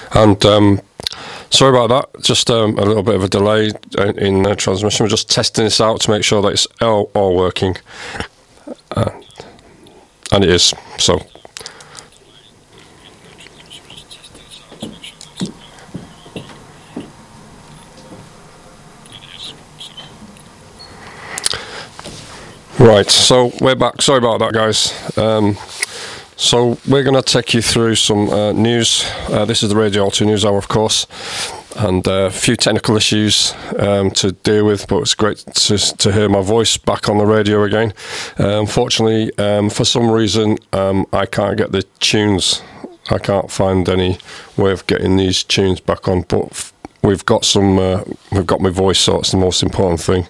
And sorry about that, just a little bit of a delay in transmission. We're just testing this out to make sure that it's all working. And it is, so. Right, so we're back. Sorry about that, guys. So we're going to take you through some news. This is the Radio Alto News Hour, of course, and a few technical issues to deal with, but it's great to hear my voice back on the radio again. Unfortunately, for some reason, I can't get the tunes. I can't find any way of getting these tunes back on, but we've got my voice, so it's the most important thing.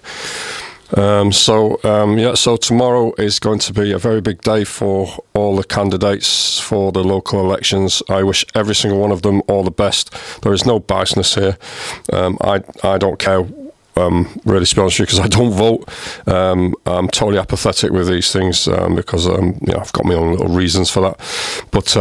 So tomorrow is going to be a very big day for all the candidates for the local elections. I wish every single one of them all the best. There is no biasness here. I don't care, really, to be honest with you, because I don't vote. I'm totally apathetic with these things because I've got my own little reasons for that. But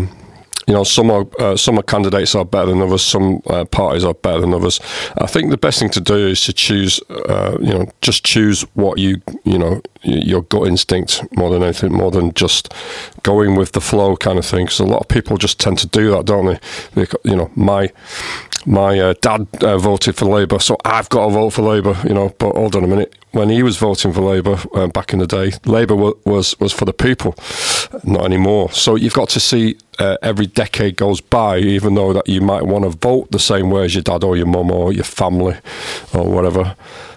some candidates are better than others. Some parties are better than others. I think the best thing to do is to choose. Just choose what your gut instinct more than anything, more than just going with the flow kind of thing. Because a lot of people just tend to do that, don't they? My dad voted for Labour, so I've got to vote for Labour. But hold on a minute. When he was voting for Labour back in the day, Labour was for the people, not anymore. So you've got to see every decade goes by, even though that you might want to vote the same way as your dad or your mum or your family or whatever.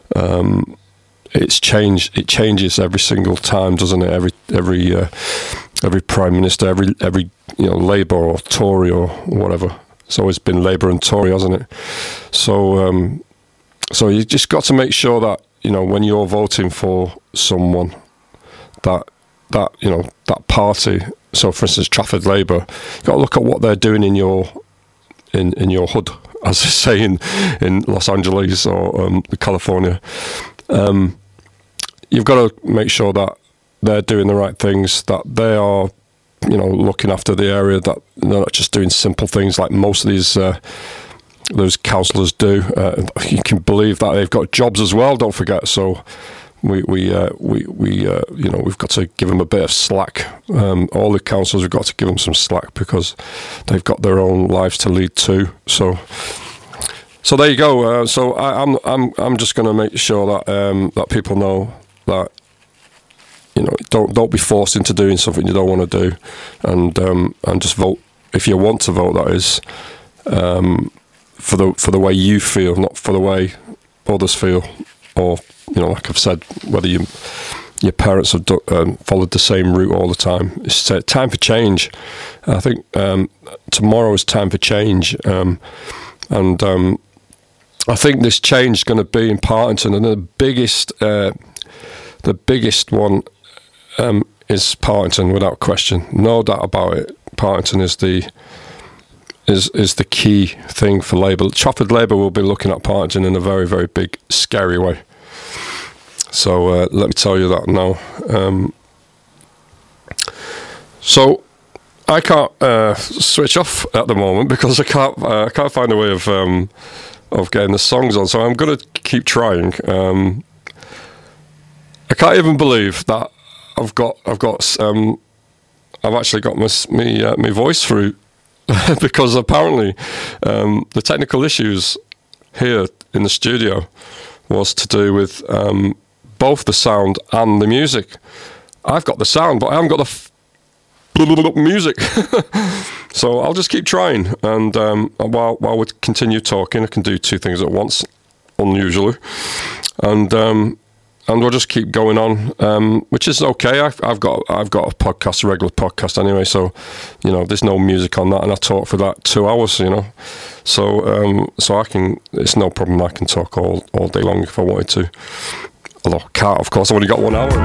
It's changed. It changes every single time, doesn't it? Every prime minister, every Labour or Tory or whatever. It's always been Labour and Tory, hasn't it? So you just got to make sure that when you're voting for someone, that party. So, for instance, Trafford Labour, you've got to look at what they're doing in your hood, as they say in Los Angeles or California. You've got to make sure that they're doing the right things, that they are looking after the area, that they're not just doing simple things like most of those councillors do. You can believe that they've got jobs as well. Don't forget. So we've got to give them a bit of slack. All the councillors have got to give them some slack because they've got their own lives to lead too. So there you go. So I'm just going to make sure that people know that. Don't be forced into doing something you don't want to do, and just vote if you want to vote. That is, for the way you feel, not for the way others feel, or like I've said, whether your parents have followed the same route all the time. It's time for change. I think tomorrow is time for change, and I think this change is going to be in Partington, and the biggest one. Is Partington, without question, no doubt about it. Partington is the key thing for Labour. Trafford Labour will be looking at Partington in a very, very big, scary way. So let me tell you that now. So I can't switch off at the moment because I can't find a way of getting the songs on. So I'm going to keep trying. I can't even believe that. I've actually got my voice through because apparently the technical issues here in the studio was to do with both the sound and the music. I've got the sound, but I haven't got the music. So I'll just keep trying, and while we continue talking, I can do two things at once, unusually, and we'll just keep going on, which is okay. I've got a podcast, a regular podcast anyway, so there's no music on that, and I talk for that 2 hours, so I can. It's no problem. I can talk all day long if I wanted to. Although I can't, of course. I've only got 1 hour.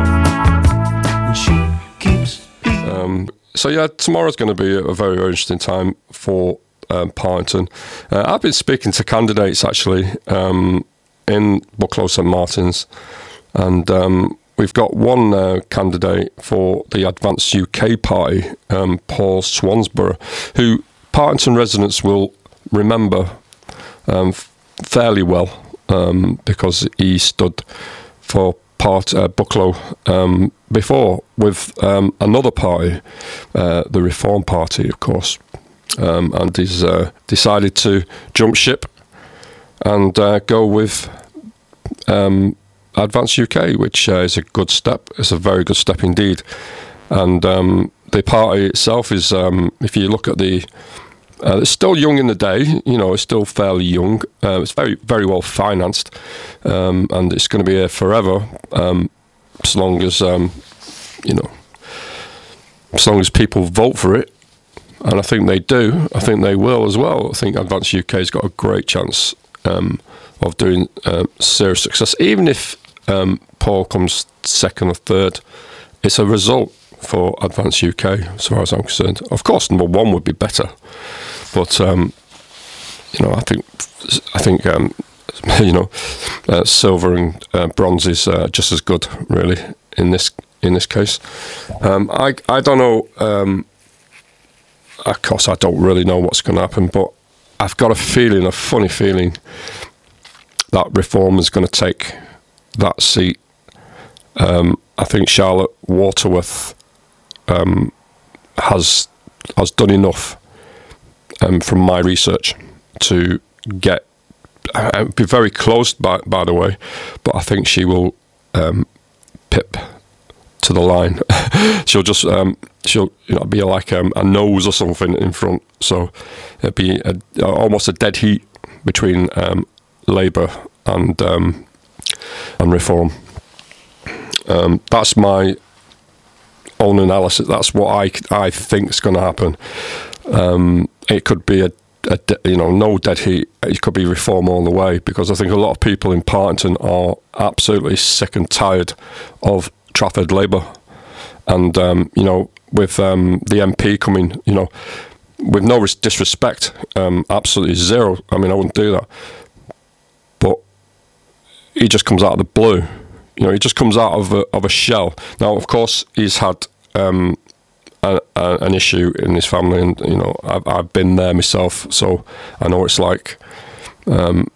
So yeah, tomorrow's going to be a very, very interesting time for Partington. I've been speaking to candidates actually in Bucklow St Martin's. And we've got one candidate for the Advance UK Party, Paul Swansborough, who Partington residents will remember fairly well because he stood for Bucklow before with another party, the Reform Party, of course, and he's decided to jump ship and go with Advance UK, which is a good step. It's a very good step indeed. And the party itself is, if you look at it's still young in the day, it's still fairly young. It's very, very well financed, and it's going to be here forever, as long as, as long as people vote for it. And I think they do. I think they will as well. I think Advance UK's got a great chance of doing serious success. Even if Paul comes second or third, it's a result for Advance UK, as far as I'm concerned. Of course, number one would be better, but I think silver and bronze is just as good, really, in this case. I don't know. Of course, I don't really know what's going to happen, but I've got a funny feeling, that Reform is going to take that seat. I think Charlotte Waterworth has done enough from my research to get be very close by the way, but I think she will pip to the line. She'll just be like a nose or something in front, so it'd be almost a dead heat between Labour and Reform. That's my own analysis. That's what I think is going to happen. It could be no dead heat. It could be Reform all the way, because I think a lot of people in Partington are absolutely sick and tired of Trafford Labour, and with the MP coming, with no disrespect, absolutely zero. I mean, I wouldn't do that, but he just comes out of the blue. He just comes out of a shell. Now, of course, he's had an issue in his family, and I've been there myself, so I know what it's like. And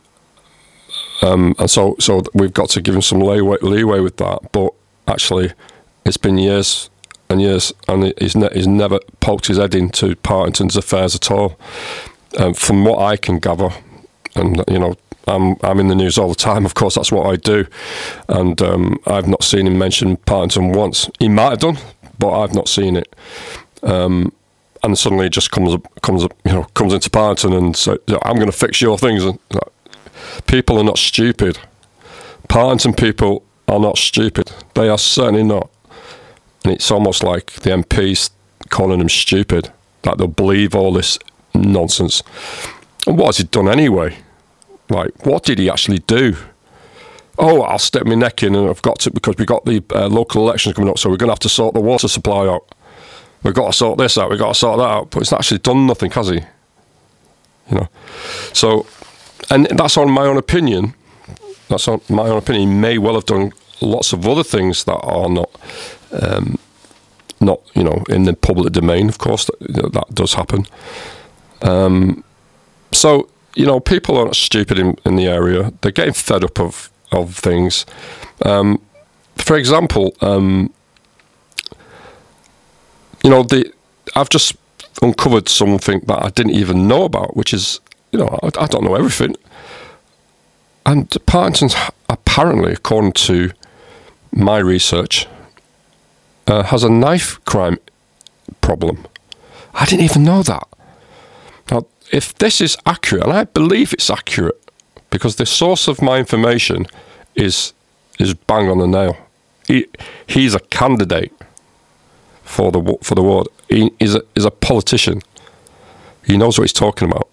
so we've got to give him some leeway with that. But actually, it's been years and years, and he's never poked his head into Partington's affairs at all. From what I can gather, and I'm in the news all the time. Of course, that's what I do, and I've not seen him mention Partington once. He might have done, but I've not seen it. And suddenly, it just comes into Partington and says, "I'm going to fix your things." And people are not stupid. Partington people are not stupid. They are certainly not. And it's almost like the MPs calling them stupid, that they'll believe all this nonsense. And what has he done anyway? Like, what did he actually do? Oh, I'll stick my neck in, and I've got to, because we've got the local elections coming up, so we're going to have to sort the water supply out. We've got to sort this out, we've got to sort that out. But he's actually done nothing, has he? So, and that's on my own opinion. He may well have done lots of other things that are not in the public domain. Of course, that does happen. So, people are not stupid in the area. They're getting fed up of things. For example, I've just uncovered something that I didn't even know about, which is, I don't know everything. And Partington's apparently, according to my research, has a knife crime problem. I didn't even know that. Now, if this is accurate, and I believe it's accurate, because the source of my information is bang on the nail. He's a candidate for the ward. He is a politician. He knows what he's talking about.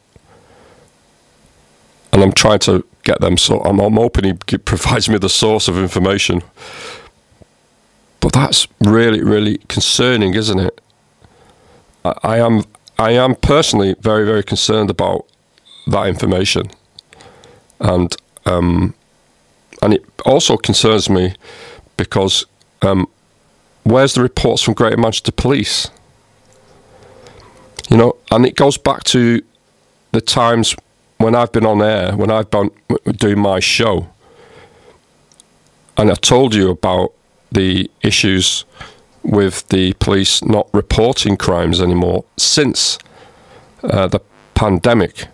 And I'm trying to get them, so I'm hoping he provides me the source of information. But that's really, really concerning, isn't it? I am personally very, very concerned about that information, and it also concerns me because where's the reports from Greater Manchester Police? And it goes back to the times when I've been on air, when I've been doing my show, and I told you about the issues with the police not reporting crimes anymore since the pandemic,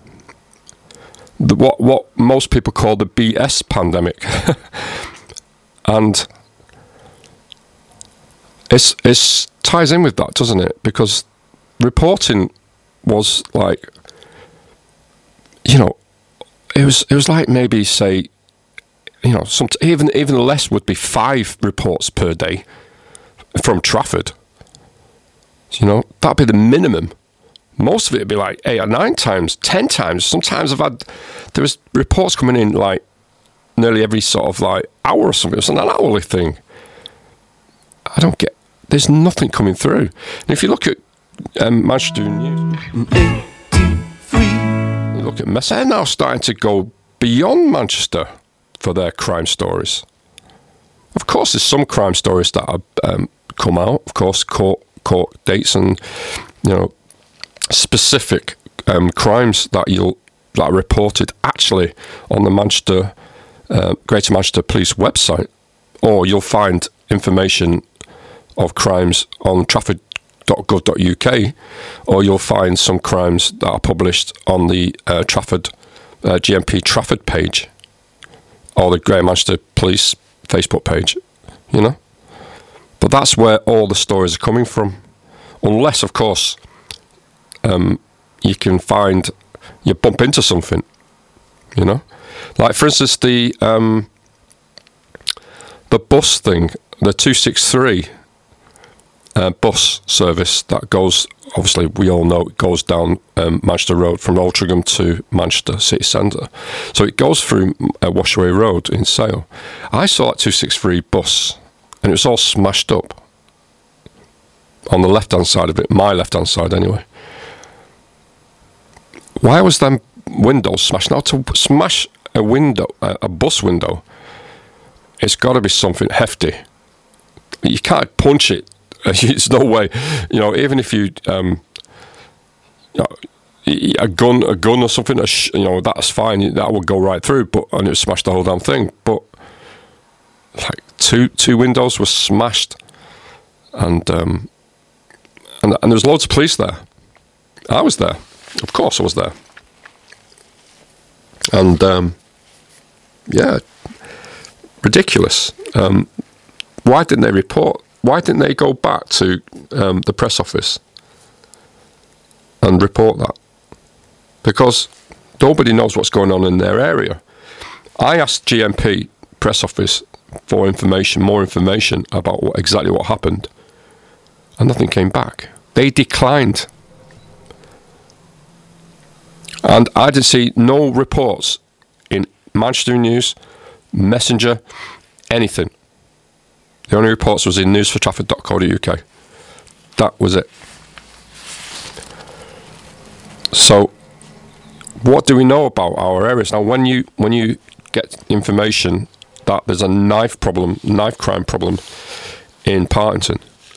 what most people call the BS pandemic, and it ties in with that, doesn't it? Because reporting was like, you know, it was like maybe say, you know, even less would be 5 reports per day from Trafford. You know, that'd be the minimum. Most of it would be like 8 or 9 times, 10 times. Sometimes there was reports coming in like nearly every sort of like hour or something. It was an hourly thing. There's nothing coming through. And if you look at Manchester News, you look at Mess, they're now starting to go beyond Manchester for their crime stories. Of course, there's some crime stories that have come out. Of course, court dates and, you know, specific crimes that are reported actually on the Greater Manchester Police website, or you'll find information of crimes on trafford.gov.uk, or you'll find some crimes that are published on the Trafford GMP Trafford page, or the Greater Manchester Police Facebook page, you know. But that's where all the stories are coming from, unless, of course, you bump into something, you know. Like, for instance, the bus thing, the 263 bus service that goes, obviously we all know it goes down Manchester Road from Altrincham to Manchester City Centre. So it goes through Washaway Road in Sale. I saw that 263 bus and it was all smashed up on the left-hand side of it, my left-hand side anyway. Why was them windows smashed? Now, to smash a window, a bus window, it's got to be something hefty. You can't punch it. It's no way. You know, even if you, a gun or something, you know, that's fine. That would go right through. And it smashed the whole damn thing. But like two windows were smashed, and there was loads of police there. I was there. Of course, I was there. And yeah, ridiculous. Why didn't they report? Why didn't they go back to the press office and report that? Because nobody knows what's going on in their area. I asked GMP press office for more information about exactly what happened, and nothing came back. They declined. And I did see no reports in Manchester News, Messenger, anything. The only reports was in newsfortrafford.co.uk. That was it. So, what do we know about our areas? Now, when you get information that there's a knife crime problem in Partington,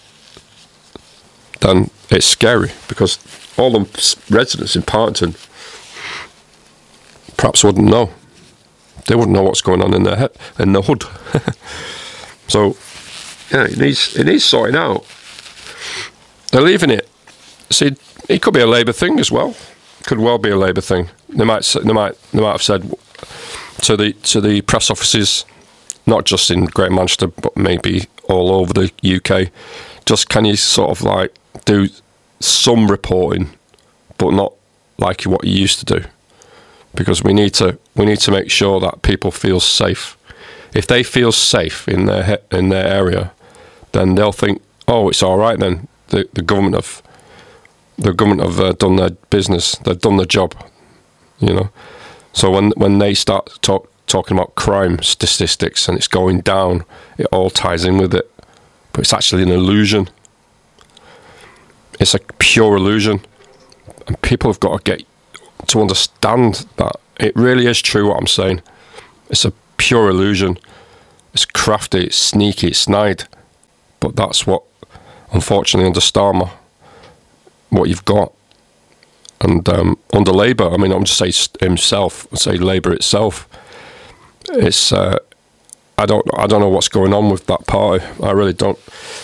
then it's scary, because all the residents in Partington perhaps wouldn't know. They wouldn't know what's going on in their head, in the hood. So, yeah, it needs sorting out. They're leaving it. See, it could be a Labour thing as well. Could well be a Labour thing. They might have said to the press offices, not just in Greater Manchester, but maybe all over the UK, just can you sort of like do some reporting, but not like what you used to do, because we need to make sure that people feel safe. If they feel safe in their area, then they'll think, oh, it's all right then. The government have done their business. They've done their job, you know. So when they start talking about crime statistics and it's going down, it all ties in with it. But it's actually an illusion. It's a pure illusion, and people have got to get to understand that it really is true what I'm saying. It's a pure illusion. It's crafty, it's sneaky, it's snide. But that's what, unfortunately, under Starmer, what you've got. And under Labour. I mean, I'm just say himself, say Labour itself. It's I don't know what's going on with that party. I really don't.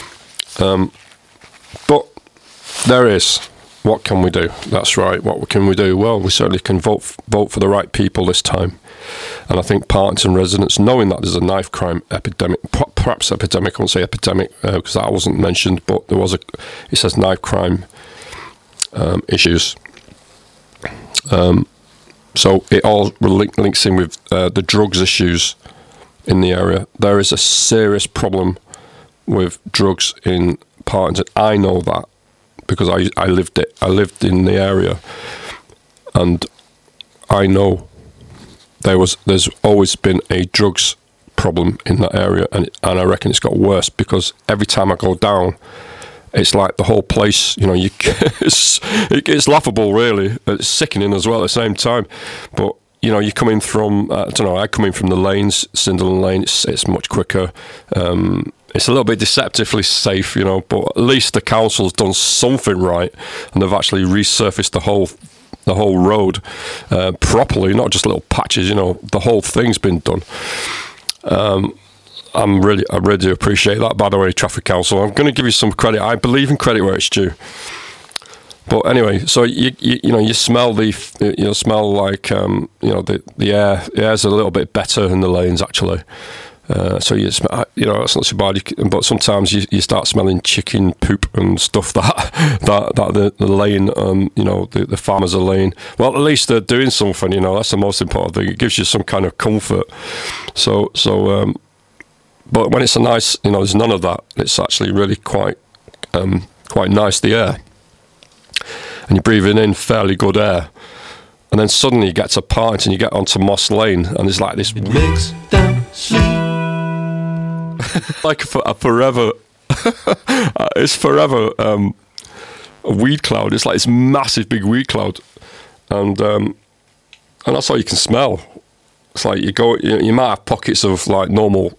But there is. What can we do? That's right. What can we do? Well, we certainly can vote for the right people this time. And I think Partington residents, knowing that there's a knife crime epidemic, perhaps epidemic, I won't say epidemic because that wasn't mentioned, but there was it says knife crime issues. So it all links in with the drugs issues in the area. There is a serious problem with drugs in Partington. I know that because I lived it. I lived in the area, and I know there's always been a drugs problem in that area, and I reckon it's got worse because every time I go down, it's like the whole place, it's laughable really. It's sickening as well at the same time. But you're coming from, I come in from the lanes, Cinderland Lane. It's much quicker. It's a little bit deceptively safe, but at least the council's done something right, and they've actually resurfaced the whole road properly, not just little patches. The whole thing's been done. I really do appreciate that, by the way, Traffic Council. I'm going to give you some credit. I believe in credit where it's due. But anyway, so you smell smell like the air. The air's a little bit better in the lanes actually. So you smell, that's not so bad. But sometimes you start smelling chicken poop and stuff that the lane, the farmers are laying. Well, at least they're doing something. That's the most important thing. It gives you some kind of comfort. So. But when it's a nice, there's none of that. It's actually really quite nice, the air. And you're breathing in fairly good air. And then suddenly you get to Partington and you get onto Moss Lane and there's like this... It makes them sleep. Like a forever... it's forever a weed cloud. It's like this massive big weed cloud. And that's all you can smell. It's like you might have pockets of normal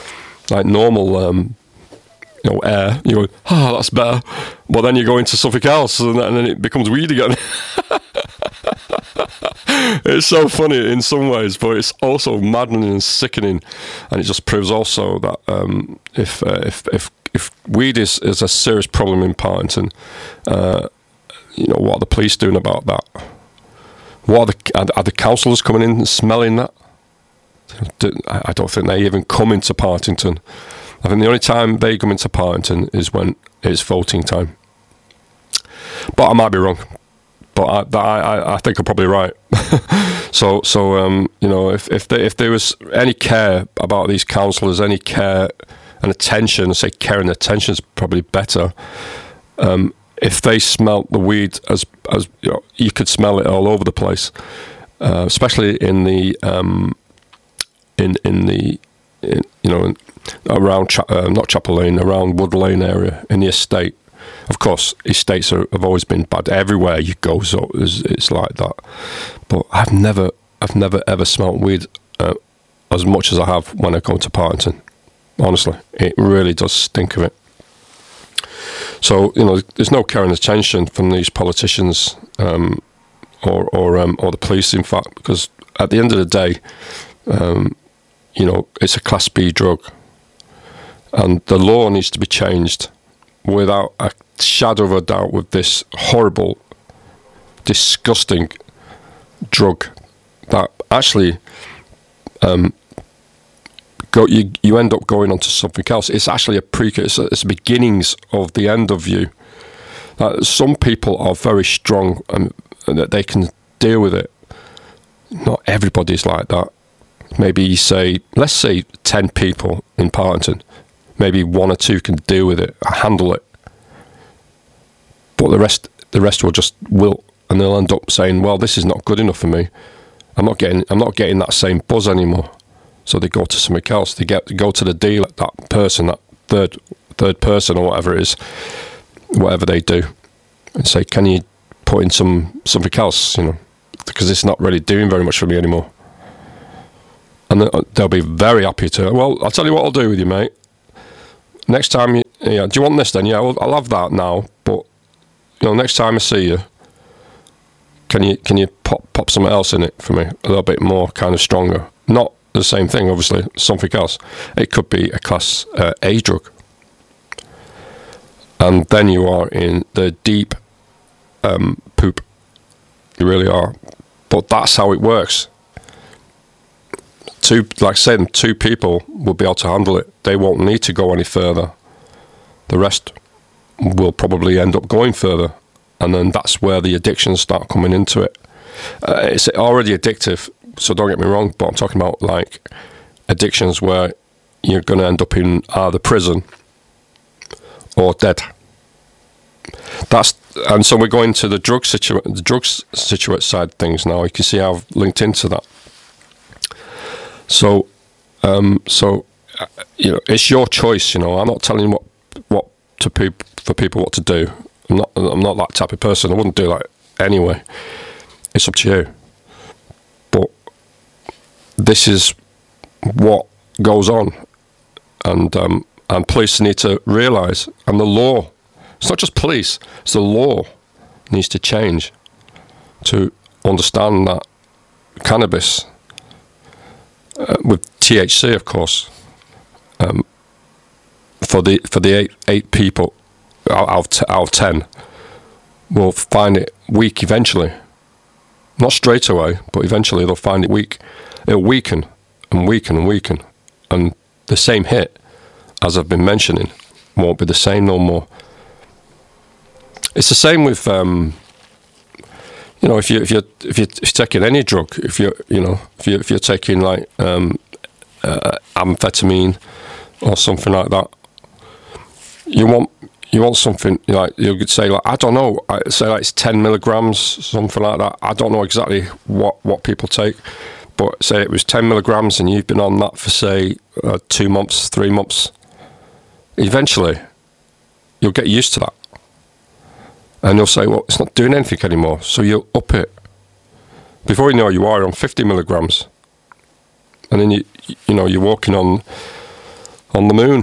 air. You go, that's better. But then you go into something else, and then it becomes weed again. It's so funny in some ways, but it's also maddening and sickening. And it just proves also that if weed is a serious problem in Partington, what are the police doing about that? What are the councillors coming in and smelling that? I don't think they even come into Partington. I think the only time they come into Partington is when it's voting time. But I might be wrong. But I think I'm probably right. So if there was any care about these councillors, any care and attention, I say care and attention is probably better. If they smelt the weed as you could smell it all over the place, especially in the around not Chapel Lane, around Wood Lane area in the estate. Of course, estates have always been bad everywhere you go, so it's like that. But I've never ever smelt weed as much as I have when I go to Partington. Honestly, it really does stink of it. So there's no care and attention from these politicians or the police, in fact, because at the end of the day, it's a Class B drug, and the law needs to be changed without a shadow of a doubt with this horrible, disgusting drug that actually you end up going on to something else. It's actually a precursor. It's the beginnings of the end of you. Some people are very strong and that they can deal with it. Not everybody's like that. Maybe let's say 10 people in Partington, maybe 1 or 2 can deal with it, handle it. But the rest will just wilt, and they'll end up saying, "Well, this is not good enough for me. I'm not getting that same buzz anymore." So they go to something else. They go to the dealer, that person, that third person or whatever it is, whatever they do, and say, "Can you put in something else? Because it's not really doing very much for me anymore." And they'll be very happy to. "Well, I'll tell you what I'll do with you, mate. Next time, do you want this then? Yeah, well, I'll have that now. But next time I see you, can you pop something else in it for me, a little bit more kind of stronger? Not the same thing, obviously, something else. It could be a class A drug. And then you are in the deep poop. You really are. But that's how it works. Like I said, 2 people will be able to handle it. They won't need to go any further. The rest will probably end up going further. And then that's where the addictions start coming into it. It's already addictive, so don't get me wrong, but I'm talking about like addictions where you're going to end up in either prison or dead. And so we're going to the drugs situate side of things now. You can see how I've linked into that. So, it's your choice. I'm not telling you for people what to do. I'm not that type of person. I wouldn't do that anyway. It's up to you. But this is what goes on, and police need to realise, and the law. It's not just police. It's the law needs to change to understand that cannabis, with THC, of course, for the eight people out of 10 will find it weak eventually. Not straight away, but eventually they'll find it weak. It'll weaken and weaken and weaken, and the same hit, as I've been mentioning, won't be the same no more. It's the same with if you're taking any drug, if you're taking like amphetamine or something like that, you want something like, you could say, like, I don't know, say like it's 10 milligrams, something like that. I don't know exactly what people take, but say it was 10 milligrams and you've been on that for say 2 months, 3 months. Eventually, you'll get used to that. And you'll say, well, it's not doing anything anymore. So you'll up it. Before you know, you are on 50 milligrams. And then you're walking on the moon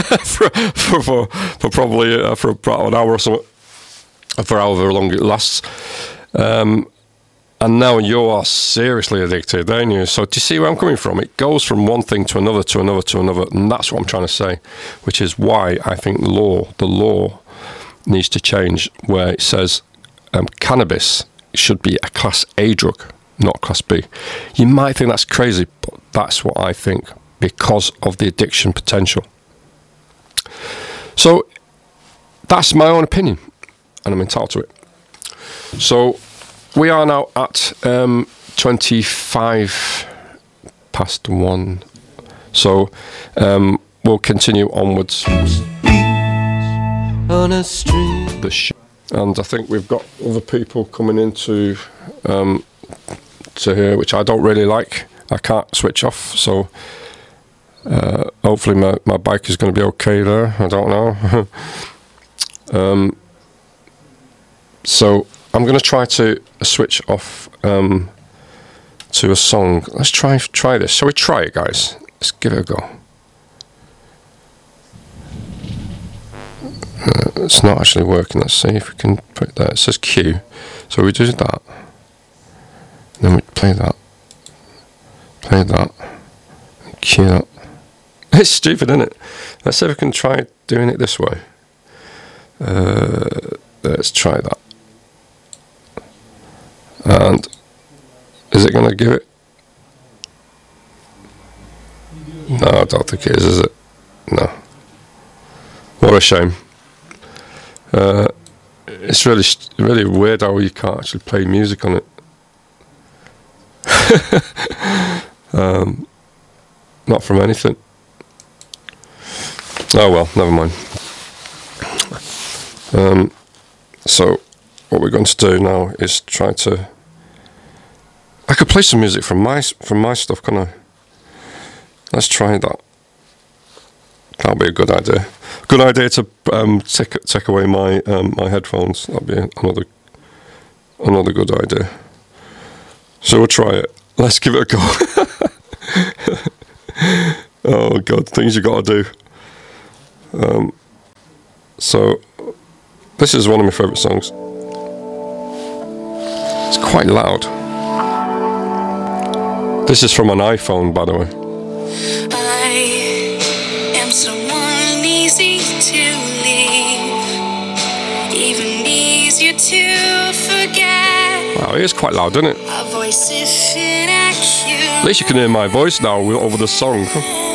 for probably for about an hour or something, for however long it lasts. And now you are seriously addicted, aren't you? So do you see where I'm coming from? It goes from one thing to another, to another, to another. And that's what I'm trying to say, which is why I think the law needs to change, where it says cannabis should be a class A drug, not class B. You might think that's crazy, but that's what I think, because of the addiction potential. So that's my own opinion, and I'm entitled to it. So we are now at 25 past 1. So we'll continue onwards. On a street. And I think we've got other people coming into to here, which I don't really like. I can't switch off, so hopefully my bike is going to be okay there. I don't know. So I'm going to try to switch off to a song. Let's try this. Shall we try it, guys? Let's give it a go. It's not actually working. Let's see if we can put it there. It says Q. So we do that. Then we play that. Play that. And Q that. It's stupid, isn't it? Let's see if we can try doing it this way. Let's try that. And is it going to give it? No, I don't think it is it? No. What a shame. It's really weird how you can't actually play music on it. Not from anything. Oh well, never mind. So what we're going to do now is try to. I could play some music from my stuff, can't I? Let's try that. That'll be a good idea. Good idea to take away my my headphones. That'll be another good idea. So we'll try it. Let's give it a go. Oh God, things you got to do. So this is one of my favourite songs. It's quite loud. This is from an iPhone, by the way. I am someone easy to leave, even easier to forget. Wow, it is quite loud, isn't it? A voice if inaccurate. At least you can hear my voice now over the song.